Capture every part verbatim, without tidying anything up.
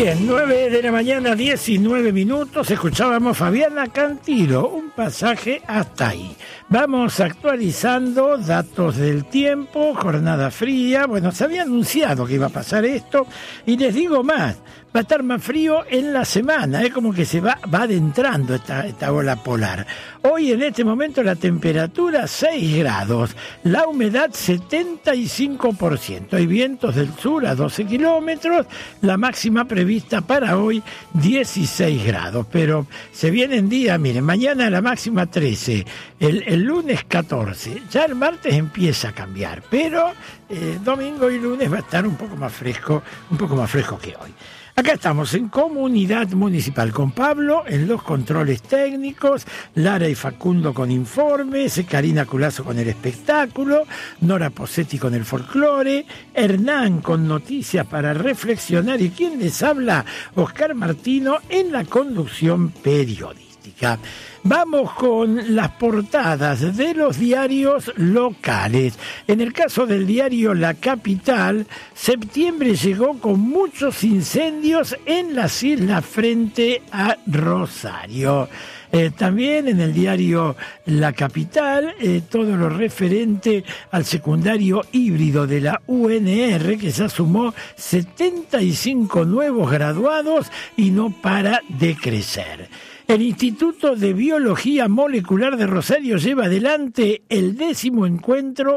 Bien, nueve de la mañana, diecinueve minutos, escuchábamos Fabiana Cantilo, un pasaje hasta ahí. Vamos actualizando datos del tiempo, jornada fría, bueno, se había anunciado que iba a pasar esto, y les digo más, va a estar más frío en la semana, es como que se va, va adentrando esta, esta ola polar. Hoy en este momento la temperatura seis grados, la humedad setenta y cinco por ciento, hay vientos del sur a doce kilómetros, la máxima prevista para hoy dieciséis grados, pero se vienen días, miren, mañana la máxima trece, el, el lunes catorce, ya el martes empieza a cambiar, pero eh, domingo y lunes va a estar un poco más fresco, un poco más fresco que hoy. Acá estamos en Comunidad Municipal con Pablo en los controles técnicos, Lara y Facundo con informes, Karina Culazo con el espectáculo, Nora Posetti con el folclore, Hernán con noticias para reflexionar y quien les habla, Oscar Martino en la conducción periodística. Vamos con las portadas de los diarios locales. En el caso del diario La Capital, septiembre llegó con muchos incendios en las islas frente a Rosario. Eh, también en el diario La Capital, eh, todo lo referente al secundario híbrido de la U N R, que ya sumó setenta y cinco nuevos graduados y no para de crecer. El Instituto de Biología Molecular de Rosario lleva adelante el décimo encuentro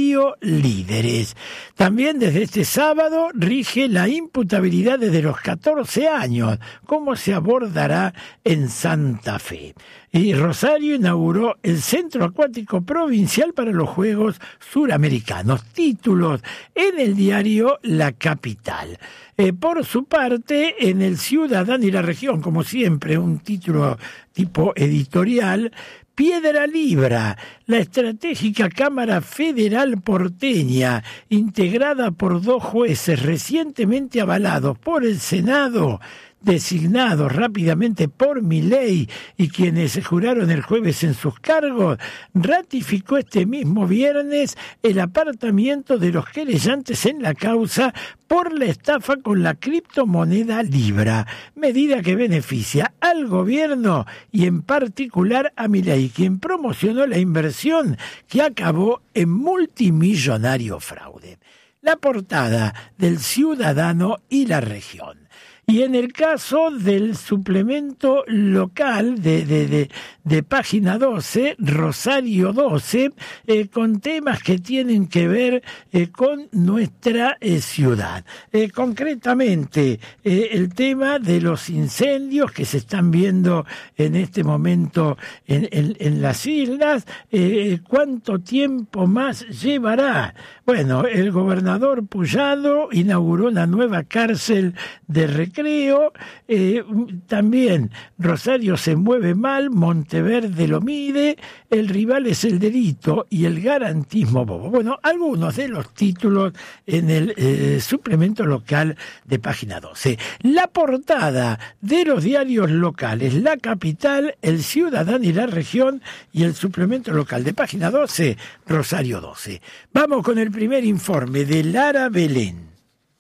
Biolíderes. También desde este sábado rige la imputabilidad desde los catorce años, como se abordará en Santa Fe. Y Rosario inauguró el Centro Acuático Provincial para los Juegos Suramericanos. Títulos en el diario La Capital. Eh, por su parte, en el Ciudadano y la Región, como siempre, un título tipo editorial, Piedra Libra, la estratégica Cámara Federal porteña, integrada por dos jueces recientemente avalados por el Senado, designados rápidamente por Milei y quienes juraron el jueves en sus cargos, ratificó este mismo viernes el apartamiento de los querellantes en la causa por la estafa con la criptomoneda Libra, medida que beneficia al gobierno y en particular a Milei, quien promocionó la inversión que acabó en multimillonario fraude. La portada del Ciudadano y la Región. Y en el caso del suplemento local de, de, de, de página doce, Rosario doce, eh, con temas que tienen que ver eh, con nuestra eh, ciudad. Eh, concretamente, eh, el tema de los incendios que se están viendo en este momento en, en, en las islas, eh, ¿cuánto tiempo más llevará? Bueno, el gobernador Puyado inauguró una nueva cárcel de recreo. Creo, eh, también Rosario se mueve mal, Monteverde lo mide, el rival es el delito y el garantismo bobo. Bueno, algunos de los títulos en el eh, suplemento local de página doce. La portada de los diarios locales, La Capital, El Ciudadano y la Región y el suplemento local de página doce, Rosario doce. Vamos con el primer informe de Lara Belén.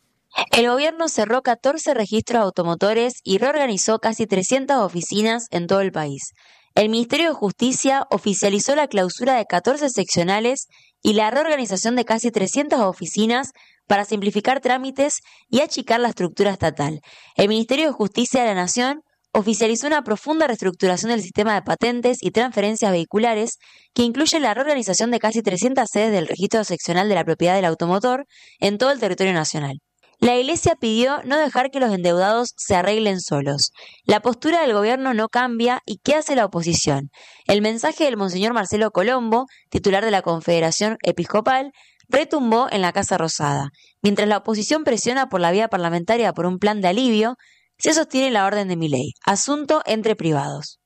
El gobierno cerró catorce registros automotores y reorganizó casi trescientas oficinas en todo el país. El Ministerio de Justicia oficializó la clausura de catorce seccionales y la reorganización de casi trescientas oficinas para simplificar trámites y achicar la estructura estatal. El Ministerio de Justicia de la Nación oficializó una profunda reestructuración del sistema de patentes y transferencias vehiculares que incluye la reorganización de casi trescientas sedes del registro seccional de la propiedad del automotor en todo el territorio nacional. La Iglesia pidió no dejar que los endeudados se arreglen solos. La postura del gobierno no cambia y ¿qué hace la oposición? El mensaje del Monseñor Marcelo Colombo, titular de la Confederación Episcopal, retumbó en la Casa Rosada. Mientras la oposición presiona por la vía parlamentaria por un plan de alivio, se sostiene la orden de Milei, asunto entre privados.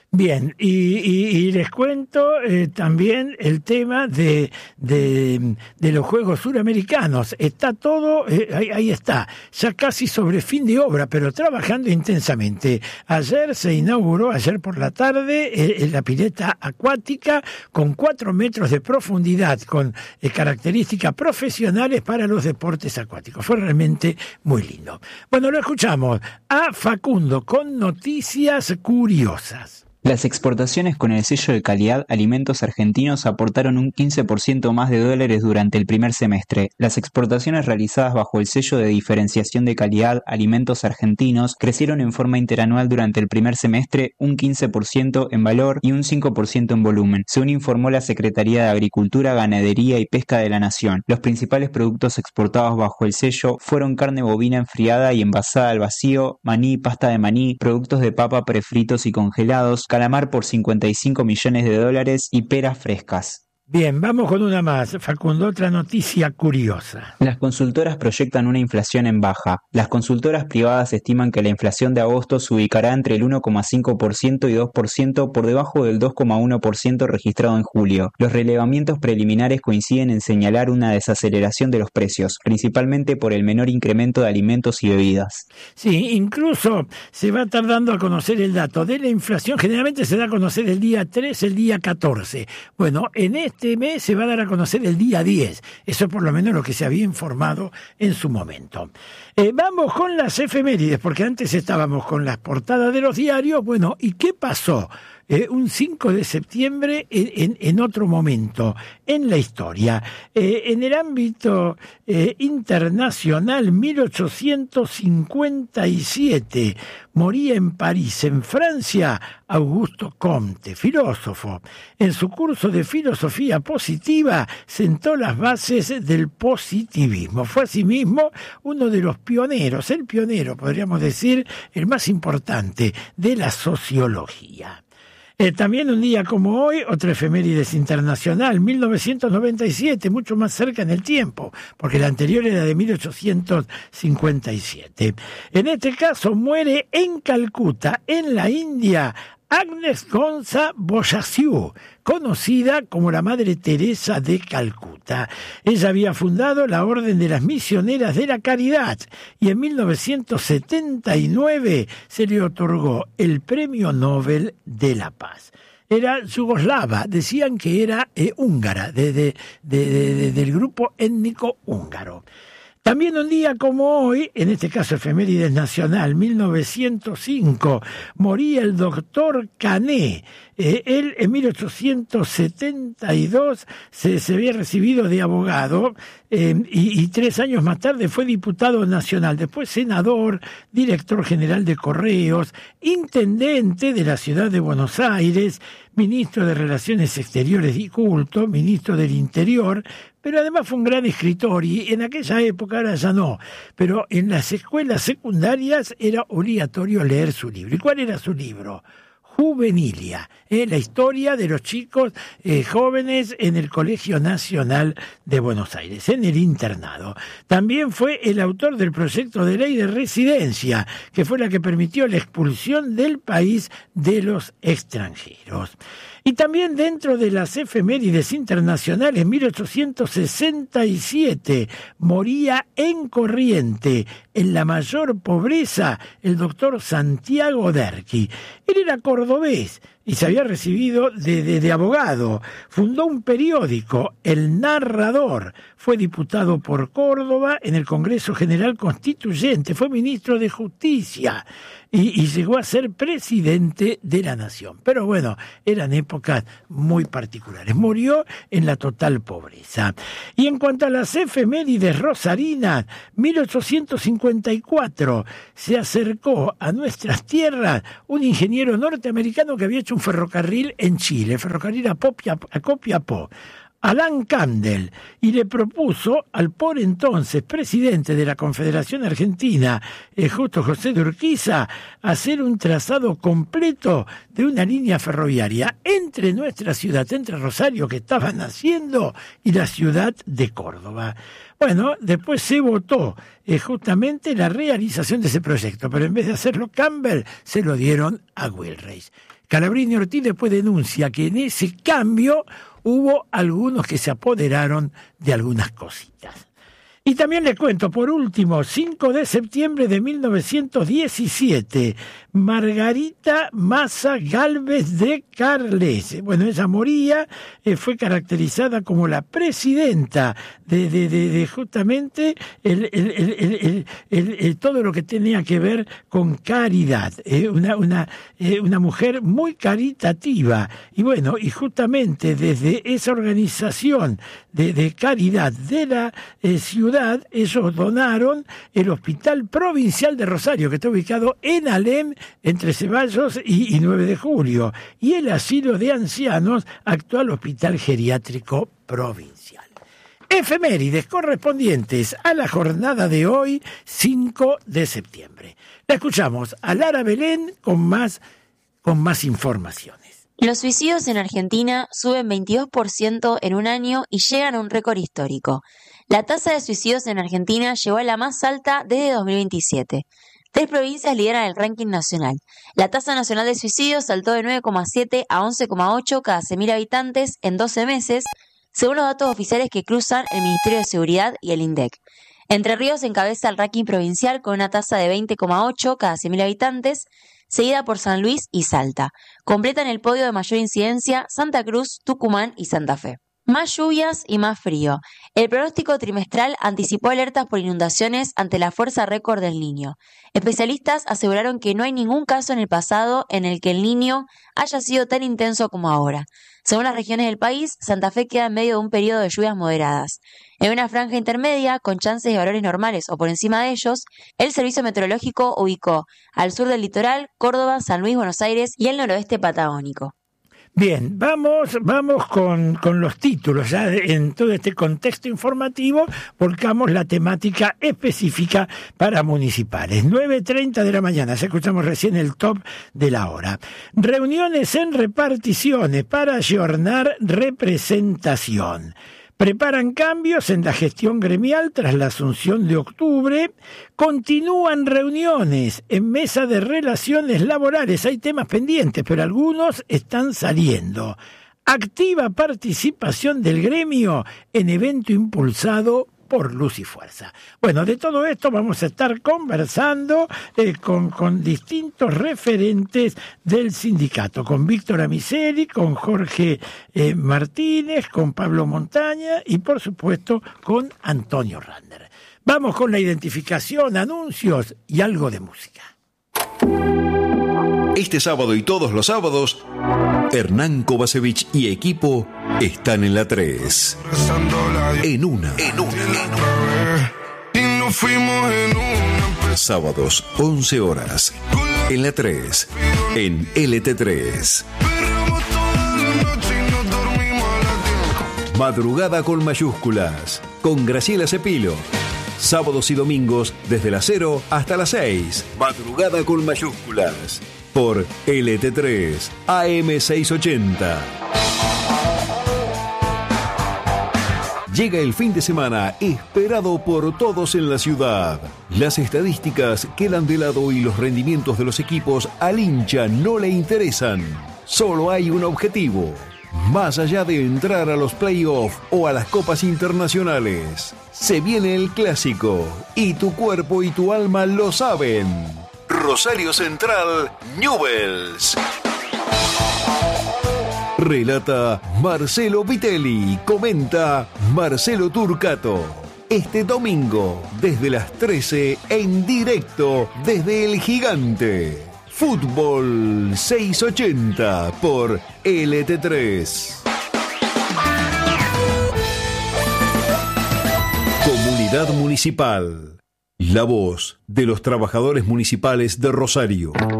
Bien, y, y, y les cuento eh, también el tema de, de, de los Juegos Suramericanos. Está todo, eh, ahí, ahí está, ya casi sobre fin de obra, pero trabajando intensamente. Ayer se inauguró, ayer por la tarde, eh, la pileta acuática con cuatro metros de profundidad, con eh, características profesionales para los deportes acuáticos. Fue realmente muy lindo. Bueno, lo escuchamos a Facundo con noticias curiosas. Las exportaciones con el sello de calidad Alimentos Argentinos aportaron un quince por ciento más de dólares durante el primer semestre. Las exportaciones realizadas bajo el sello de diferenciación de calidad Alimentos Argentinos crecieron en forma interanual durante el primer semestre un quince por ciento en valor y un cinco por ciento en volumen, según informó la Secretaría de Agricultura, Ganadería y Pesca de la Nación. Los principales productos exportados bajo el sello fueron carne bovina enfriada y envasada al vacío, maní, pasta de maní, productos de papa prefritos y congelados, calamar por cincuenta y cinco millones de dólares y peras frescas. Bien, vamos con una más, Facundo, otra noticia curiosa. Las consultoras proyectan una inflación en baja. Las consultoras privadas estiman que la inflación de agosto se ubicará entre el uno coma cinco por ciento y dos por ciento por debajo del dos coma uno por ciento registrado en julio. Los relevamientos preliminares coinciden en señalar una desaceleración de los precios, principalmente por el menor incremento de alimentos y bebidas. Sí, incluso se va tardando a conocer el dato de la inflación. Generalmente se da a conocer el día tres, el día catorce. Bueno, en este Este mes se va a dar a conocer el día diez. Eso es por lo menos lo que se había informado en su momento. Eh, vamos con las efemérides, porque antes estábamos con las portadas de los diarios. Bueno, ¿y qué pasó? Eh, un cinco de septiembre en, en, en otro momento en la historia. Eh, en el ámbito eh, internacional, mil ochocientos cincuenta y siete, moría en París, en Francia, Augusto Comte, filósofo. En su curso de filosofía positiva sentó las bases del positivismo. Fue asimismo uno de los pioneros, el pionero, podríamos decir, el más importante de la sociología. Eh, también un día como hoy, otra efemérides internacional, mil novecientos noventa y siete, mucho más cerca en el tiempo, porque la anterior era de mil ochocientos cincuenta y siete. En este caso muere en Calcuta, en la India, Agnes Gonza Bojaciu, conocida como la Madre Teresa de Calcuta. Ella había fundado la Orden de las Misioneras de la Caridad y en mil novecientos setenta y nueve se le otorgó el Premio Nobel de la Paz. Era yugoslava, decían que era eh, húngara, de, de, de, de, de, del grupo étnico húngaro. También un día como hoy, en este caso efemérides nacional, mil novecientos cinco, moría el doctor Cané. Eh, él en mil ochocientos setenta y dos se, se había recibido de abogado eh, y, y tres años más tarde fue diputado nacional, después senador, director general de Correos, intendente de la ciudad de Buenos Aires, ministro de Relaciones Exteriores y Culto, ministro del Interior, pero además fue un gran escritor y en aquella época, ahora ya no, pero en las escuelas secundarias era obligatorio leer su libro. ¿Y cuál era su libro? Juvenilia, eh, la historia de los chicos eh, jóvenes en el Colegio Nacional de Buenos Aires, en el internado. También fue el autor del proyecto de ley de residencia, que fue la que permitió la expulsión del país de los extranjeros. Y también dentro de las efemérides internacionales, en mil ochocientos sesenta y siete moría en Corriente, en la mayor pobreza, el doctor Santiago Derqui. Él era cordobés y se había recibido de, de, de abogado. Fundó un periódico, El Narrador. Fue diputado por Córdoba en el Congreso General Constituyente. Fue ministro de Justicia y, y llegó a ser presidente de la Nación. Pero bueno, eran épocas muy particulares. Murió en la total pobreza. Y en cuanto a las efemérides rosarinas, mil ochocientos cincuenta y cuatro se acercó a nuestras tierras un ingeniero norteamericano que había hecho un ferrocarril en Chile, ferrocarril a Copiapó. Alan Candel, y le propuso al por entonces presidente de la Confederación Argentina, eh, Justo José de Urquiza, hacer un trazado completo de una línea ferroviaria entre nuestra ciudad, entre Rosario, que estaba naciendo, y la ciudad de Córdoba. Bueno, después se votó eh, justamente la realización de ese proyecto, pero en vez de hacerlo Campbell, se lo dieron a Wilrace. Calabrini Ortiz después denuncia que en ese cambio hubo algunos que se apoderaron de algunas cositas. Y también le cuento, por último, cinco de septiembre de mil novecientos diecisiete, Margarita Massa Gálvez de Carles. Bueno, ella moría, eh, fue caracterizada como la presidenta de, de, de, de justamente el, el, el, el, el, el, todo lo que tenía que ver con caridad. Eh, una, una, eh, una mujer muy caritativa. Y bueno, y justamente desde esa organización de, de caridad de la eh, ciudad, ellos donaron el Hospital Provincial de Rosario, que está ubicado en Alem, entre Ceballos y, y nueve de julio, y el asilo de ancianos, actual Hospital Geriátrico Provincial. Efemérides correspondientes a la jornada de hoy, cinco de septiembre. La escuchamos a Lara Belén con más, con más informaciones. Los suicidios en Argentina suben veintidós por ciento en un año y llegan a un récord histórico. La tasa de suicidios en Argentina llegó a la más alta desde dos mil veintisiete. Tres provincias lideran el ranking nacional. La tasa nacional de suicidios saltó de nueve coma siete a once coma ocho cada cien mil habitantes en doce meses, según los datos oficiales que cruzan el Ministerio de Seguridad y el INDEC. Entre Ríos encabeza el ranking provincial con una tasa de veinte coma ocho cada cien mil habitantes, seguida por San Luis y Salta. Completan el podio de mayor incidencia Santa Cruz, Tucumán y Santa Fe. Más lluvias y más frío. El pronóstico trimestral anticipó alertas por inundaciones ante la fuerza récord del Niño. Especialistas aseguraron que no hay ningún caso en el pasado en el que el Niño haya sido tan intenso como ahora. Según las regiones del país, Santa Fe queda en medio de un periodo de lluvias moderadas. En una franja intermedia, con chances de valores normales o por encima de ellos, el Servicio Meteorológico ubicó al sur del litoral, Córdoba, San Luis, Buenos Aires y el noroeste patagónico. Bien, vamos, vamos con, con los títulos. Ya en todo este contexto informativo volcamos la temática específica para municipales. nueve treinta de la mañana, ya escuchamos recién el top de la hora. Reuniones en reparticiones para ayornar representación. Preparan cambios en la gestión gremial tras la asunción de octubre. Continúan reuniones en mesa de relaciones laborales. Hay temas pendientes, pero algunos están saliendo. Activa participación del gremio en evento impulsado por Luz y Fuerza. Bueno, de todo esto vamos a estar conversando eh, con, con distintos referentes del sindicato, con Víctor Amiseli, con Jorge eh, Martínez, con Pablo Montaña y por supuesto con Antonio Rander. Vamos con la identificación, anuncios y algo de música. Este sábado y todos los sábados, Hernán Kovacevic y equipo están en la tres. En una. En una. Sábados, once horas. En la tres. En L T tres. Madrugada con mayúsculas. Con Graciela Cepilo. Sábados y domingos desde las cero hasta las seis. Madrugada con mayúsculas. Por L T tres, A M seiscientos ochenta. Llega el fin de semana esperado por todos en la ciudad. Las estadísticas quedan de lado y los rendimientos de los equipos al hincha no le interesan. Solo hay un objetivo. Más allá de entrar a los playoffs o a las copas internacionales. Se viene el clásico y tu cuerpo y tu alma lo saben. Rosario Central, Newell's. Relata Marcelo Vitelli, comenta Marcelo Turcato. Este domingo, desde las trece, en directo desde El Gigante. Fútbol seiscientos ochenta por L T tres. Comunidad Municipal. La voz de los trabajadores municipales de Rosario.